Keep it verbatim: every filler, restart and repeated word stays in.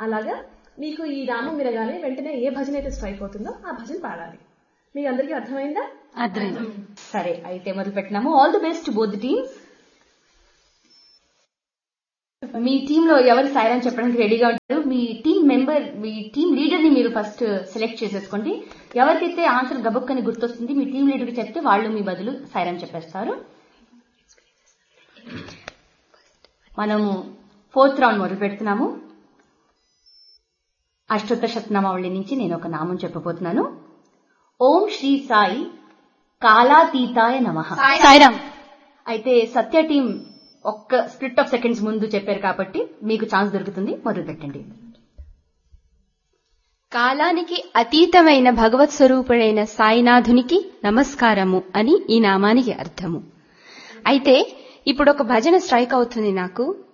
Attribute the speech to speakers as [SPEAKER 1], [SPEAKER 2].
[SPEAKER 1] అలాగా మీకు ఈ నామం వినగానే వెంటనే ఏ భజన అయితే స్ట్రైక్ అవుతుందో ఆ భజన పాడాలి. మీకు అందరికీ అర్థమైందా?
[SPEAKER 2] అర్థమైంది. సరే, అయితే మొదలు పెట్టినాము. All the best both teams. Me team లో ఎవరు సాయిరాం చెప్పడానికి రెడీగా ఉంటారు? మీ టీం మెంబర్, మీ టీం లీడర్ ని మీరు ఫస్ట్ సెలెక్ట్ చేసేసుకోండి. ఎవరికైతే ఆన్సర్ గబుక్కని గుర్తొస్తుంది మీ టీం లీడర్ కి చెప్తే వాళ్ళు మీ బదులు సాయిరాం చెప్పేస్తారు. మనము ఫోర్త్ రౌండ్ మొదలు పెడుతున్నాము. అష్టోత్తర శతనామావళి నుంచి నేను ఒక నామం చెప్పబోతున్నాను. ఓం శ్రీ సాయి కాలాతీతాయ నమః.
[SPEAKER 3] సాయిరాం.
[SPEAKER 2] అయితే సత్య టీం ఒక్క స్ప్లిట్ ఆఫ్ సెకండ్స్ ముందు చెప్పారు కాబట్టి మీకు ఛాన్స్ దొరుకుతుంది. మొదలు పెట్టండి.
[SPEAKER 3] కాలానికి అతీతమైన భగవత్ స్వరూపుడైన సాయినాథునికి నమస్కారము అని ఈ నామానికి అర్థము. అయితే ఇప్పుడు ఒక భజన స్ట్రైక్ అవుతుంది నాకు.